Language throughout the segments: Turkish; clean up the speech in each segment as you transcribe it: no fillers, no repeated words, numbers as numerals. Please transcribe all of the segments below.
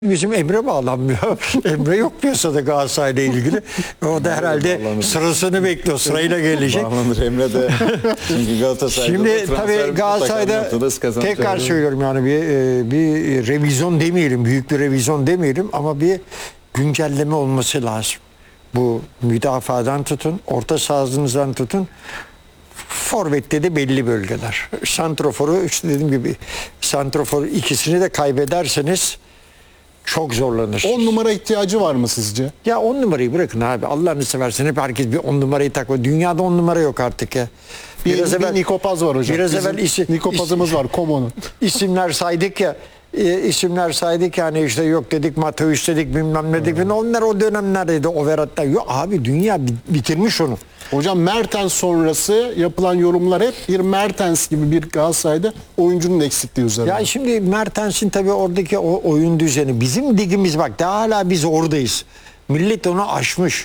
Bizim Emre bağlanmıyor. Emre yok piyasada Galatasaray'la ilgili. O da herhalde sırasını bekliyor. Sırayla gelecek. Bağlanır Emre de. Çünkü Galatasaray'da Şimdi tabii Galatasaray'da tekrar söylüyorum yani bir revizyon demeyelim. Büyük bir revizyon demeyelim ama bir güncelleme olması lazım. Bu müdafadan tutun, orta sahanızdan tutun. Forvet'te de belli bölgeler. Santroforu işte dediğim gibi santrofor ikisini de kaybederseniz çok zorlanır. 10 numara ihtiyacı var mı sizce? Ya 10 numarayı bırakın abi. Allah'ını seversen hep herkes bir 10 numarayı takıyor. Dünyada 10 numara yok artık ya. Bir Nikopaz var hocam. Biraz evvel Nikopaz'ımız var, Komo'nun. isimler saydık ya. İsimler saydık yani işte yok dedik Mateus dedik bilmem ne dedik. Onlar o dönemlerdeydi o Verat'ta. Yok abi dünya bitirmiş onu. Hocam Mertens sonrası yapılan yorumlar hep bir Mertens gibi bir Galatasaray'da oyuncunun eksikliği üzerine. Ya şimdi Mertens'in tabii oradaki o oyun düzeni. Bizim ligimiz bak daha hala biz oradayız. Millet onu aşmış.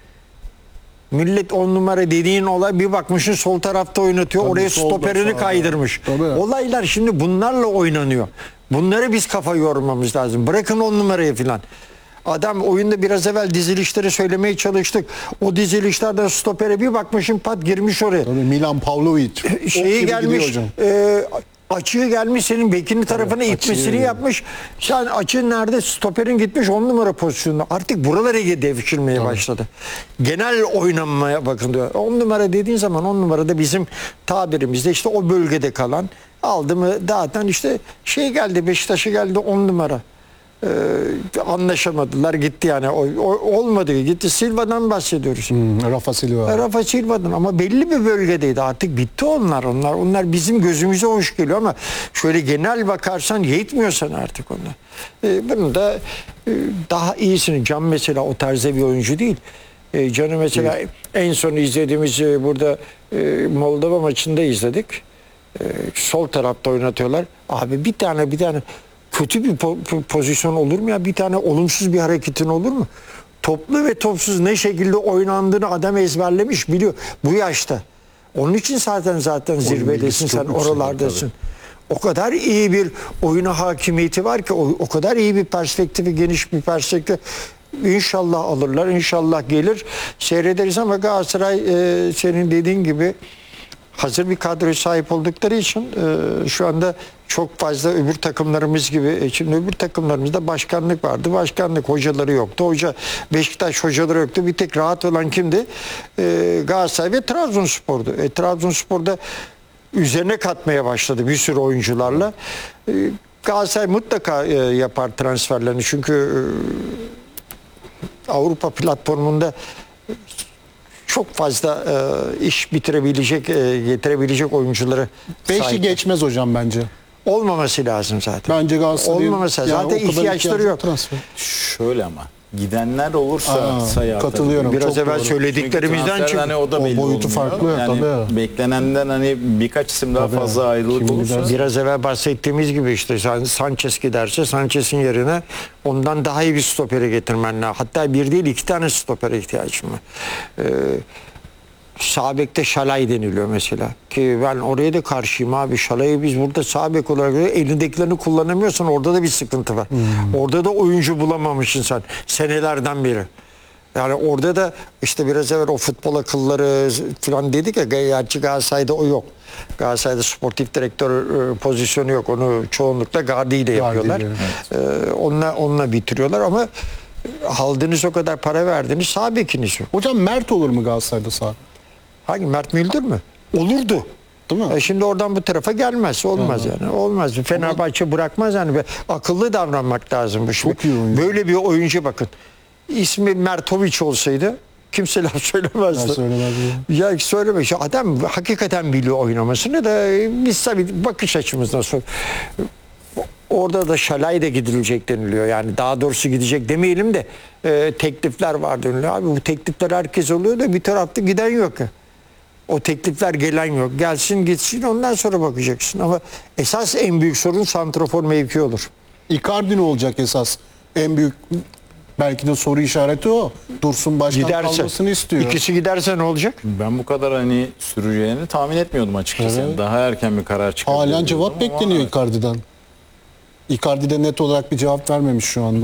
Millet 10 numara dediğin olay bir bakmışsın sol tarafta oynatıyor. Tabii, oraya solda, stoperini sağda. kaydırmış. Tabii. Olaylar şimdi bunlarla oynanıyor. Bunları biz kafa yormamız lazım. Bırakın 10 numarayı filan. Adam oyunda biraz evvel dizilişleri söylemeye çalıştık. O dizilişlerden stopere bir bakmışım pat girmiş oraya. Tabii Milan Pavlovic. Şeyi gelmiş açığı gelmiş senin bekinin tarafına itmesini yapmış. Sen açığın nerede stoperin gitmiş 10 numara pozisyonunda. Artık buralara devşirmeye başladı. Genel oynanmaya bakın diyor. 10 numara dediğin zaman 10 numarada bizim tabirimizde işte o bölgede kalan aldı mı zaten işte şey geldi Beşiktaş'a geldi 10 numara. Anlaşamadılar gitti yani olmadı gitti Silva'dan bahsediyoruz. Rafa Silva. Rafa Silva'dan ama belli bir bölgedeydi artık bitti onlar bizim gözümüze hoş geliyor ama şöyle genel bakarsan yetmiyorsan artık onlar. Bunu da daha iyisini Can mesela o tarzda bir oyuncu değil. Can'ı mesela en son izlediğimiz burada Moldova maçında izledik. Sol tarafta oynatıyorlar. Abi bir tane kötü bir pozisyon olur mu ya? Bir tane olumsuz bir hareketin olur mu? Toplu ve topsuz ne şekilde oynandığını adam ezberlemiş biliyor. Bu yaşta. Onun için zaten zirvedesin sen oralardasın. O kadar iyi bir oyuna hakimiyeti var ki o kadar iyi bir perspektifi geniş bir perspektif. İnşallah alırlar. İnşallah gelir. Seyrederiz ama Galatasaray senin dediğin gibi hazır bir kadroya sahip oldukları için şu anda çok fazla öbür takımlarımız gibi şimdi öbür takımlarımızda başkanlık vardı. Başkanlık hocaları yoktu. Beşiktaş hocaları yoktu. Bir tek rahat olan kimdi? Galatasaray ve Trabzonspor'du. Trabzonspor'da üzerine katmaya başladı bir sürü oyuncularla. Galatasaray mutlaka yapar transferlerini. Çünkü Avrupa platformunda çok fazla iş bitirebilecek, getirebilecek oyuncuları 5'i geçmez hocam bence. Olmaması lazım zaten. Bence Galatasaray'ın olmaması lazım. Zaten ihtiyaçları yok. Transfer. Şöyle ama gidenler olursa sayar. Katılıyorum. Biraz çok evvel doğru. söylediklerimizden çünkü hani o da belli boyutu olmuyor. farklı, Yani tabii. beklenenden hani birkaç isim daha fazla ayrılık olursa. Biraz evvel bahsettiğimiz gibi işte Sanchez giderse Sanchez'in yerine ondan daha iyi bir stoperi getirmen lazım. Hatta bir değil 2 tane stopere ihtiyacım var. Sağ bekte Şalay deniliyor mesela. Ki ben oraya da karşıyım abi. Şalay'ı biz burada sağ bek olarak elindekilerini kullanamıyorsan orada da bir sıkıntı var. Orada da oyuncu bulamamışsın sen senelerden beri. Yani orada da işte biraz evvel o futbol akılları falan dedik ya gerçi Galatasaray'da o yok. Galatasaray'da sportif direktör pozisyonu yok. Onu çoğunlukla Gardi ile yapıyorlar. Onunla bitiriyorlar ama aldığınız o kadar para verdiniz sağ bekiniz yok. Hocam Mert olur mu Galatasaray'da sağ? Hangi Mert Müldür mü? Olurdu. Değil mi? Şimdi oradan bu tarafa gelmez. Olmaz yani. Olmaz. Fenerbahçe bırakmaz yani. Akıllı davranmak lazım. Çok iyi oyuncu. Böyle bir oyuncu bakın. İsmi Mertovic olsaydı kimse laf söylemezdi. Ya söyleme. Adam hakikaten biliyor oynamasını da biz tabii bakış açımızdan sonra orada da Şalay da gidilecek deniliyor. Yani daha doğrusu gidecek demeyelim de teklifler var deniliyor. Abi bu teklifler herkes oluyor da bir tarafta giden yok. O teklifler gelen yok. Gelsin gitsin ondan sonra bakacaksın. Ama esas en büyük sorun santrafor mevki olur. Icardi ne olacak esas? En büyük belki de soru işareti o. Dursun Başkan kalmasını istiyor. İkisi giderse ne olacak? Ben bu kadar hani süreceğini tahmin etmiyordum açıkçası. Evet. Daha erken bir karar çıkabilir. Halen cevap bekleniyor Icardi'den. Icardi de net olarak bir cevap vermemiş şu anda.